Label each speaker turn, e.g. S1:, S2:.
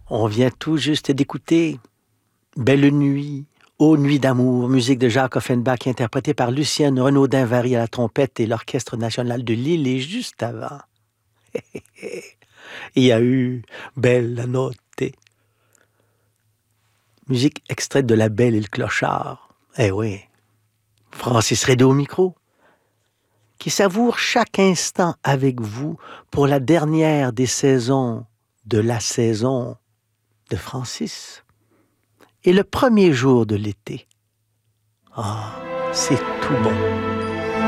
S1: On vient tout juste d'écouter Belle nuit, ô nuit d'amour, musique de Jacques Offenbach interprétée par Lucienne Renaudin-Vary à la trompette et l'Orchestre national de Lille. Et juste avant, il y a eu Belle Notte, musique extraite de La Belle et le Clochard. Eh oui, Francis Redé au micro, qui savoure chaque instant avec vous pour la dernière des saisons de la saison de Francis. Et le premier jour de l'été. Ah, c'est tout bon.